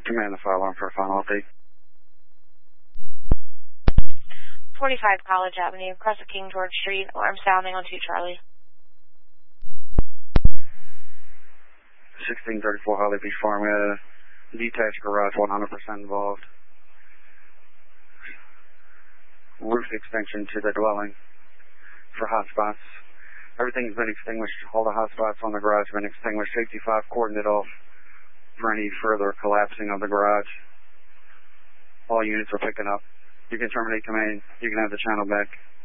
Command the fire alarm for a final update. 45 College Avenue, across the King George Street. Alarm sounding on 2 Charlie. 1634 Holly Beach Farm. We had a detached garage, 100% involved. Roof extension to the dwelling for hotspots. Everything's been extinguished. All the hotspots on the garage have been extinguished. Safety 5 cordoned it off for any further collapsing of the garage. All units are picking up. You can terminate command. You can have the channel back.